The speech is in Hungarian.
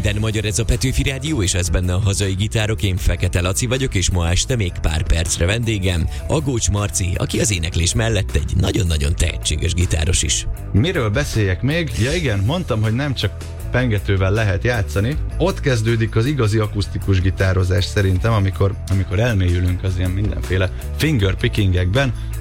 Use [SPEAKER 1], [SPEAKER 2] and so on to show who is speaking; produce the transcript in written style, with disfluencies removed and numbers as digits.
[SPEAKER 1] Minden magyar, ez a Petőfi Rádió, és ez benne a hazai gitárok. Én Fekete Laci vagyok, és ma este még pár percre vendégem Agócs Marci, aki az éneklés mellett egy nagyon-nagyon tehetséges gitáros is.
[SPEAKER 2] Miről beszéljek még? Ja igen, mondtam, hogy nem csak pengetővel lehet játszani. Ott kezdődik az igazi akusztikus gitározás szerintem, amikor elmélyülünk az ilyen mindenféle fingerpickingekben.